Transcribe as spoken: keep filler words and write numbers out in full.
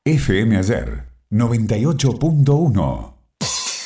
F M Ayer noventa y ocho punto uno.